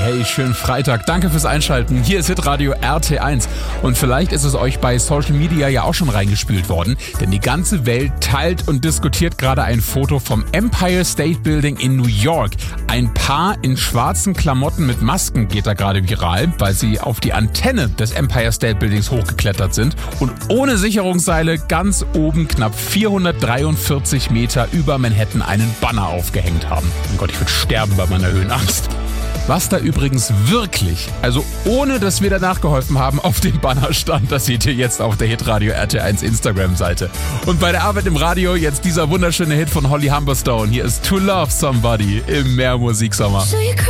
Hey, schönen Freitag. Danke fürs Einschalten. Hier ist Hitradio RT1. Und vielleicht ist es euch bei Social Media ja auch schon reingespült worden, denn die ganze Welt teilt und diskutiert gerade ein Foto vom Empire State Building in New York. Ein Paar in schwarzen Klamotten mit Masken geht da gerade viral, weil sie auf die Antenne des Empire State Buildings hochgeklettert sind und ohne Sicherungsseile ganz oben knapp 443 Meter über Manhattan einen Banner aufgehängt haben. Oh Gott, ich würde sterben bei meiner Höhenangst. Was da übrigens wirklich, also ohne dass wir danach geholfen haben, auf dem Banner stand, das seht ihr jetzt auf der Hitradio RT1 Instagram-Seite. Und bei der Arbeit im Radio jetzt dieser wunderschöne Hit von Holly Humberstone. Hier ist To Love Somebody im Mehrmusiksommer.